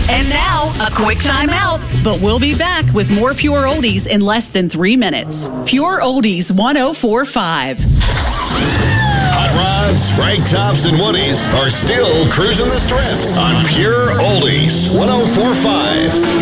And now, a quick time out. But we'll be back with more Pure Oldies in less than 3 minutes. Pure Oldies 104.5. Hot rods, rag tops, and woodies are still cruising the strip on Pure Oldies 104.5.